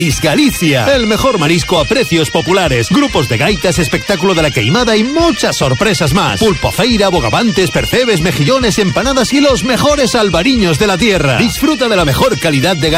Galicia, el mejor marisco a precios populares, grupos de gaitas, espectáculo de la queimada y muchas sorpresas más. Pulpofeira, bogavantes, percebes, mejillones, empanadas y los mejores albariños de la tierra. Disfruta de la mejor calidad de